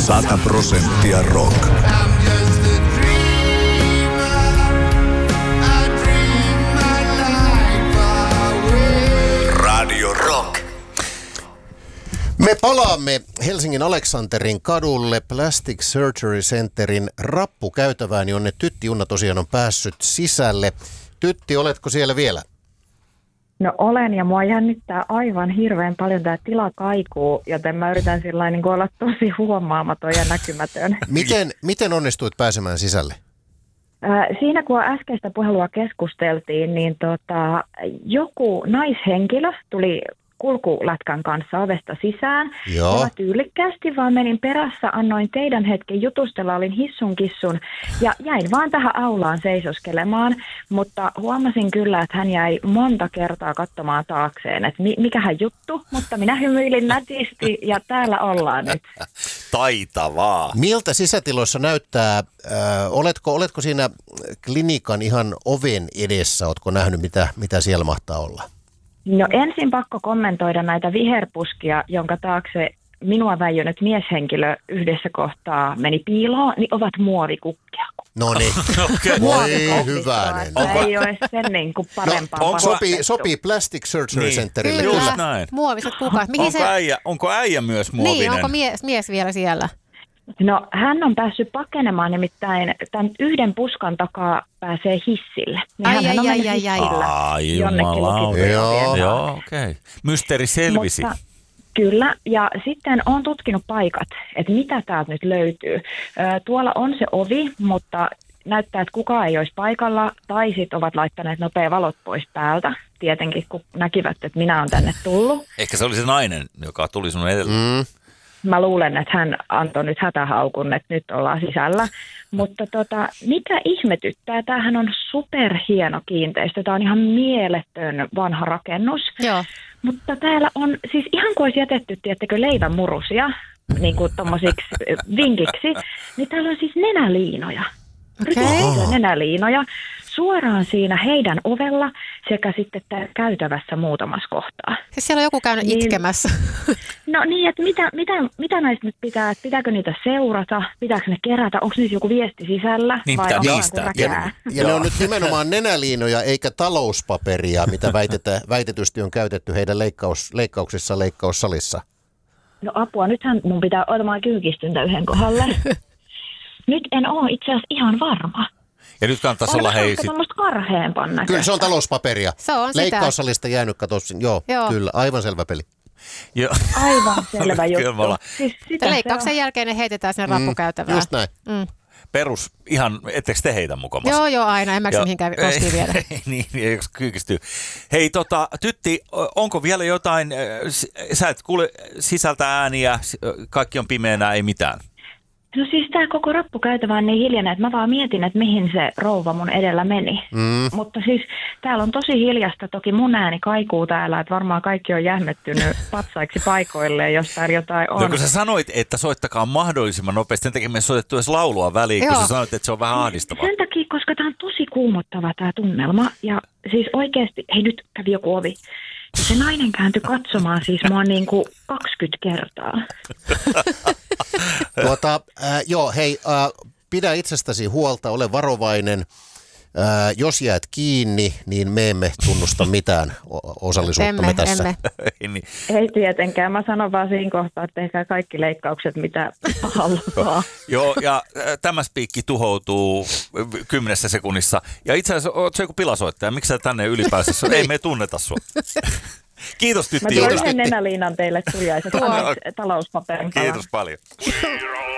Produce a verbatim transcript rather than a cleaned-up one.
Sata prosenttia rock. Radio Rock. Me palaamme Helsingin Aleksanterin kadulle Plastic Surgery Centerin rappukäytävään, jonne Tytti Junna tosiaan on päässyt sisälle. Tytti, oletko siellä vielä? No olen, ja mua jännittää aivan hirveän paljon, tämä tila kaikuu, joten mä yritän sillä niin olla tosi huomaamaton ja näkymätön. Miten, miten onnistuit pääsemään sisälle? Siinä kun äskeistä puhelua keskusteltiin, niin tota, joku naishenkilö tuli kulkulätkän kanssa ovesta sisään. Joo. Ja tyylikkäästi vaan menin perässä, annoin teidän hetken jutustella, olin hissun kissun ja jäin vaan tähän aulaan seisoskelemaan, mutta huomasin kyllä, että hän jäi monta kertaa katsomaan taakseen, että mi- mikähän juttu, mutta minä hymyilin nätisti ja täällä ollaan nyt. Taitavaa. Miltä sisätiloissa näyttää? Äh, oletko, oletko siinä klinikan ihan oven edessä? Oletko nähnyt, mitä, mitä siellä mahtaa olla? No ensin pakko kommentoida näitä viherpuskia, jonka taakse minua väijynyt mieshenkilö yhdessä kohtaa meni piiloon, niin ovat muovikukkia. No niin, Okay. voi hyvänen. Onko... Ei ole sen niin kuin parempaa no, onko... sopii, sopii Plastic Surgery Niin. Centerille. Kyllä, Just näin. muoviset kukat. Mihin Onko, se... äijä, onko äijä myös muovinen? Niin, onko mies, mies vielä siellä? No hän on päässyt pakenemaan, nimittäin tämän yhden puskan takaa pääsee hissille. Niin Ai, hän ai, on ai, mennyt ai, ai. hissillä Ai, jonnekin jumalauta. lukittujen Joo. ovien Joo, taakse. okei. Okay. Mysteeri selvisi. Mutta, kyllä, ja sitten olen tutkinut paikat, että mitä täältä nyt löytyy. Ö, tuolla on se ovi, mutta näyttää, että kukaan ei olisi paikalla, tai sitten ovat laittaneet nopea valot pois päältä, tietenkin kun näkivät, että minä olen tänne tullut. Ehkä se oli se nainen, joka tuli sun edelle. Mm. Mä luulen, että hän antoi nyt hätähaukun, että nyt ollaan sisällä. Mutta tota, mikä ihmetyttää, tämähän on superhieno kiinteistö. Tämä on ihan mieletön vanha rakennus. Joo. Mutta täällä on siis ihan kuin olisi jätetty, tiettekö, leivänmurusia, niin kuin tommosiksi vinkiksi, niin täällä on siis nenäliinoja. Okei. Rytmittyjä nenäliinoja suoraan siinä heidän ovella sekä sitten täällä käytävässä muutamassa kohtaa. Siis siellä on joku käynyt Niin. itkemässä. No niin, että mitä, mitä, mitä näistä nyt pitää, että pitääkö niitä seurata, pitääkö ne kerätä, onko niissä joku viesti sisällä Niin, vai pitää onko niistä. vaan Ja, räkää? ja ne on nyt nimenomaan nenäliinoja eikä talouspaperia, mitä väitetä, väitetysti on käytetty heidän leikkaus, leikkauksissa leikkaussalissa. No apua, nythän mun pitää ottamaan kyykistyntä yhden kohdalle. Nyt en ole itse asiassa ihan varma. Ja nyt kannattaisi olla Onko hei se sit... tommoista karheampaa näköistä? Kyllä se on talouspaperia. Se on sitä. Leikkaussalista jäänyt, kato, joo, Joo. kyllä, aivan selvä peli. Jo. Aivan selvä juttu. Kyllä me ollaan. Siis sitä Ja se leikkauksen on. jälkeen ne heitetään sinne rappukäytävään. Just näin. Mm. Perus, ihan, etteikö te heitä mukamassa? Joo, joo, aina. En mäksi Joo. mihinkään koskiin viedä. niin, ei kyykistyy. Hei, tota, Tytti, onko vielä jotain, äh, s- sä et kuule sisältä ääniä, s- kaikki on pimeänä, ei mitään. No siis tämä koko rappukäytävä on niin hiljainen, että mä vaan mietin, että mihin se rouva mun edellä meni. Mm. Mutta siis täällä on tosi hiljasta, toki mun ääni kaikuu täällä, että varmaan kaikki on jähmettynyt patsaiksi paikoille, jos täällä jotain on. No kun sä sanoit, että soittakaa mahdollisimman nopeasti, sen takia me soitettu edes laulua väliin, kun Joo. sä sanoit, että se on vähän ahdistavaa. Sen takia, koska tämä on tosi kuumottava tämä tunnelma. Ja siis oikeasti, hei nyt kävi joku ovi. Ja se nainen kääntyi katsomaan siis mua niin kuin kaksikymmentä kertaa. Tuota, äh, joo, hei, äh, pidä itsestäsi huolta, ole varovainen. Äh, jos jäät kiinni, niin me emme tunnusta mitään o- osallisuuttamme Emme, tässä. emme. Ei niin. Ei tietenkään. Mä sanon vaan siinä kohtaa, että tehkää kaikki leikkaukset, mitä haluaa. Joo, ja äh, tämä spiikki tuhoutuu äh, kymmenessä sekunnissa. Ja itse asiassa, ootko joku pilasoittaja? Miksi sä tänne ylipäässä? Ei me tunneta sua. Kiitos, Mä Tytti. tuon Kiitos, yhden nenäliinan teille tuliaiset Tuo. anteeksi, talouspaperin palan. Kiitos paljon.